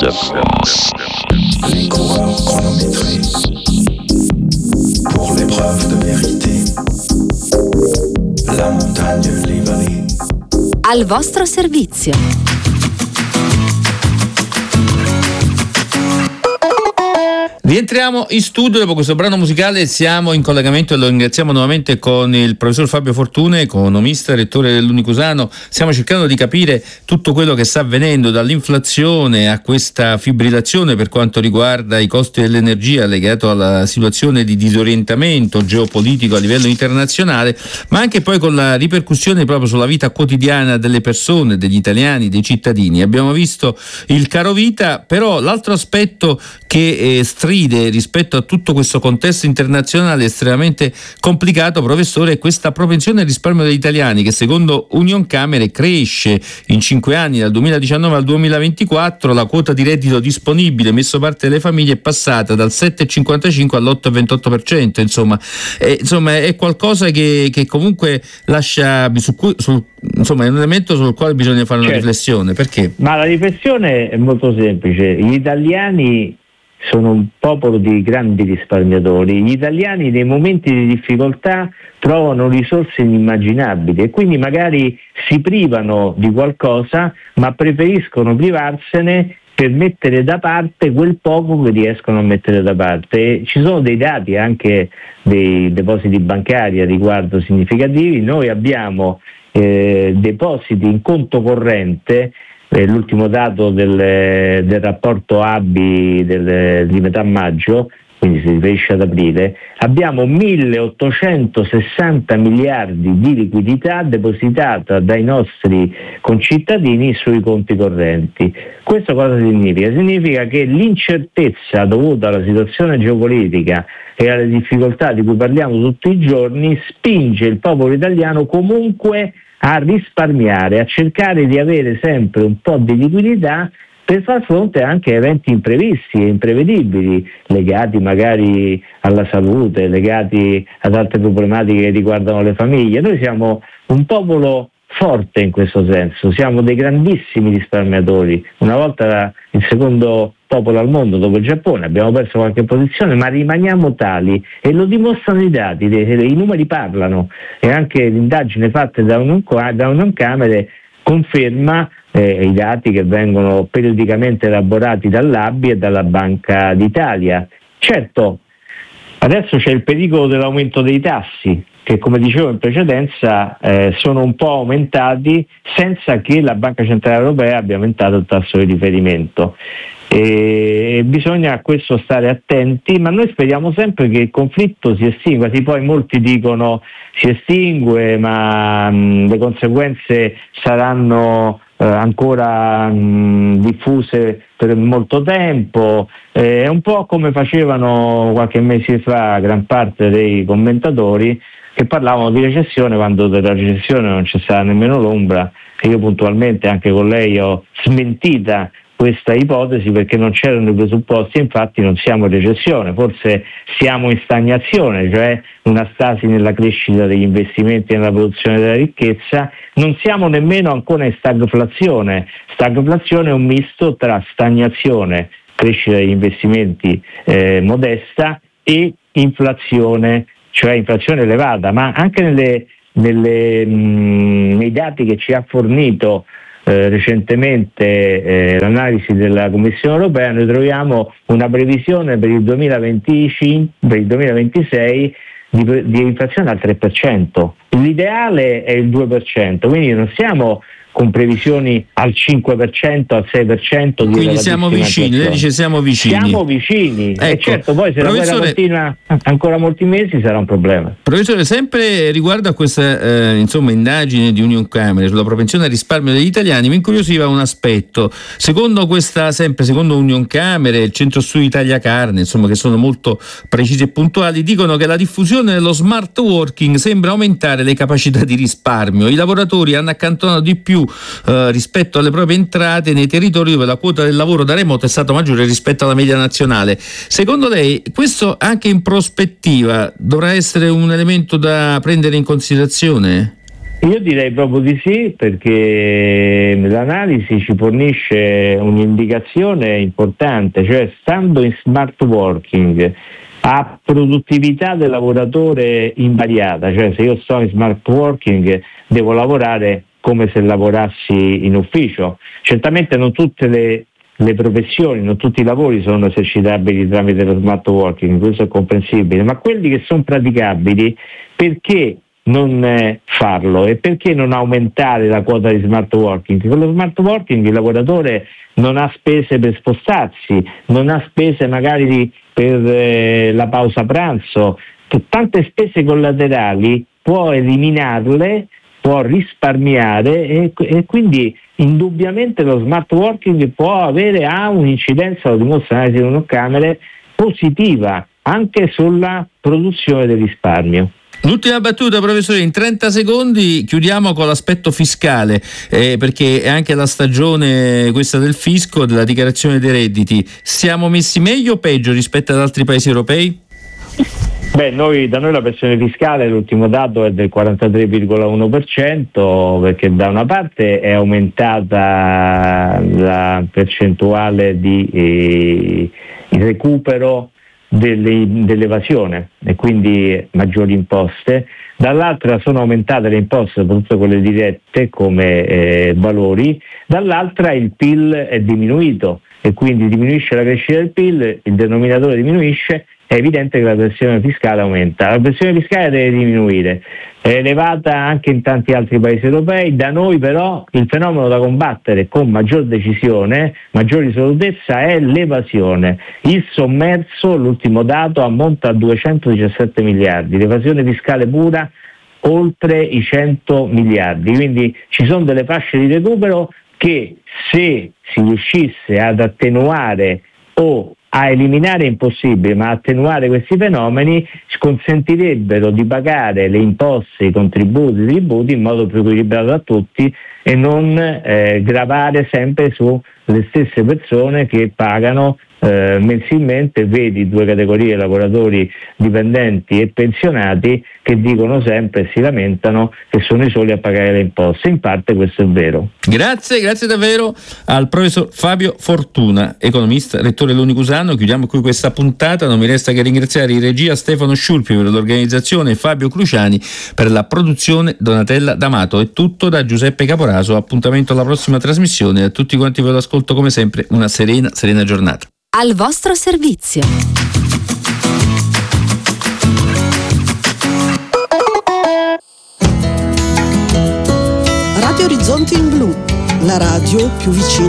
Les coureurs chronométrés pour l'épreuve de vérité. La montagne, les vallées. Al vostro servizio. Rientriamo in studio dopo questo brano musicale, siamo in collegamento e lo ringraziamo nuovamente con il professor Fabio Fortuna, economista, rettore dell'Unicusano. Stiamo cercando di capire tutto quello che sta avvenendo, dall'inflazione a questa fibrillazione per quanto riguarda i costi dell'energia legato alla situazione di disorientamento geopolitico a livello internazionale, ma anche poi con la ripercussione proprio sulla vita quotidiana delle persone, degli italiani, dei cittadini. Abbiamo visto il caro vita, però l'altro aspetto che stride rispetto a tutto questo contesto internazionale estremamente complicato, professore, è questa propensione al risparmio degli italiani che secondo Unioncamere cresce in 5 anni, dal 2019 al 2024. La quota di reddito disponibile messo parte delle famiglie è passata dal 7,55 all'8,28%. Insomma è qualcosa che comunque lascia insomma è un elemento sul quale bisogna fare una riflessione. Perché? Ma la riflessione è molto semplice. Gli italiani sono un popolo di grandi risparmiatori. Gli italiani nei momenti di difficoltà trovano risorse inimmaginabili e quindi magari si privano di qualcosa, ma preferiscono privarsene per mettere da parte quel poco che riescono a mettere da parte. Ci sono dei dati anche dei depositi bancari a riguardo significativi. Noi abbiamo depositi in conto corrente. L'ultimo dato del rapporto ABI di metà maggio, quindi si riferisce ad aprile, abbiamo 1.860 miliardi di liquidità depositata dai nostri concittadini sui conti correnti. Questo cosa significa? Significa che l'incertezza dovuta alla situazione geopolitica e alle difficoltà di cui parliamo tutti i giorni spinge il popolo italiano comunque a risparmiare, a cercare di avere sempre un po' di liquidità per far fronte anche a eventi imprevisti e imprevedibili, legati magari alla salute, legati ad altre problematiche che riguardano le famiglie. Noi siamo un popolo forte in questo senso, siamo dei grandissimi risparmiatori. Una volta il secondo popolo al mondo dopo il Giappone, abbiamo perso qualche posizione, ma rimaniamo tali e lo dimostrano i dati, i numeri parlano, e anche l'indagine fatta da Unioncamere conferma i dati che vengono periodicamente elaborati dall'ABI e dalla Banca d'Italia. Certo, adesso c'è il pericolo dell'aumento dei tassi, che come dicevo in precedenza sono un po' aumentati senza che la Banca Centrale Europea abbia aumentato il tasso di riferimento. E bisogna a questo stare attenti, ma noi speriamo sempre che il conflitto si estingua. Poi molti dicono si estingue, ma le conseguenze saranno ancora diffuse per molto tempo. È un po' come facevano qualche mese fa gran parte dei commentatori che parlavano di recessione quando della recessione non c'è stata nemmeno l'ombra, e io puntualmente anche con lei ho smentita questa ipotesi perché non c'erano i presupposti. Infatti non siamo in recessione, forse siamo in stagnazione, cioè una stasi nella crescita degli investimenti e nella produzione della ricchezza. Non siamo nemmeno ancora in stagflazione. Stagflazione è un misto tra stagnazione, crescita degli investimenti modesta, e inflazione, cioè inflazione elevata, ma anche nei dati che ci ha fornito recentemente l'analisi della Commissione Europea, noi troviamo una previsione per il 2026 di inflazione al 3%. L'ideale è il 2%, quindi non siamo con previsioni al 5%, al 6%. Quindi siamo vicini, lei dice siamo vicini. Siamo vicini, ecco. E certo poi se la guerra continua ancora molti mesi sarà un problema. Professore, sempre riguardo a questa indagine di Unioncamere sulla propensione al risparmio degli italiani, mi incuriosiva un aspetto. Secondo Unioncamere, il Centro Studi Italia Carne, che sono molto precisi e puntuali, dicono che la diffusione dello smart working sembra aumentare le capacità di risparmio. I lavoratori hanno accantonato di più rispetto alle proprie entrate nei territori dove la quota del lavoro da remoto è stata maggiore rispetto alla media nazionale. Secondo lei questo anche in prospettiva dovrà essere un elemento da prendere in considerazione? Io direi proprio di sì, perché l'analisi ci fornisce un'indicazione importante, cioè stando in smart working a produttività del lavoratore invariata, cioè se io sto in smart working devo lavorare come se lavorassi in ufficio. Certamente non tutte le professioni, non tutti i lavori sono esercitabili tramite lo smart working, questo è comprensibile, ma quelli che sono praticabili, perché non farlo e perché non aumentare la quota di smart working? Con lo smart working il lavoratore non ha spese per spostarsi, non ha spese magari per la pausa pranzo, tante spese collaterali può eliminarle, può risparmiare e quindi indubbiamente lo smart working ha un'incidenza, lo dimostra l'analisi delle Camere, positiva anche sulla produzione del risparmio. L'ultima battuta, professore, in 30 secondi chiudiamo con l'aspetto fiscale, perché è anche la stagione questa del fisco, della dichiarazione dei redditi. Siamo messi meglio o peggio rispetto ad altri paesi europei? Da noi la pressione fiscale, l'ultimo dato è del 43,1%, perché da una parte è aumentata la percentuale di recupero dell'evasione e quindi maggiori imposte, dall'altra sono aumentate le imposte, soprattutto quelle dirette come valori, dall'altra il PIL è diminuito e quindi diminuisce la crescita del PIL, il denominatore diminuisce, è evidente che la pressione fiscale aumenta. La pressione fiscale deve diminuire, è elevata anche in tanti altri paesi europei, da noi però il fenomeno da combattere con maggior decisione, maggior risolutezza è l'evasione. Il sommerso, l'ultimo dato, ammonta a 217 miliardi, l'evasione fiscale pura oltre i 100 miliardi, quindi ci sono delle fasce di recupero che, se si riuscisse ad attenuare o a eliminare è impossibile, ma attenuare questi fenomeni ci consentirebbero di pagare le imposte, i contributi, i tributi in modo più equilibrato a tutti e non gravare sempre sulle stesse persone che pagano mensilmente. Vedi due categorie, lavoratori dipendenti e pensionati, che dicono sempre e si lamentano che sono i soli a pagare le imposte. In parte questo è vero. Grazie davvero al professor Fabio Fortuna, economista, rettore dell'Unicusano. Chiudiamo qui questa puntata, non mi resta che ringraziare in regia Stefano Sciulpi per l'organizzazione e Fabio Cruciani per la produzione, Donatella D'Amato. È tutto da Giuseppe Caporaso, appuntamento alla prossima trasmissione, a tutti quanti ve lo ascolto come sempre una serena giornata. Al vostro servizio. Radio Orizzonti in Blu, la radio più vicina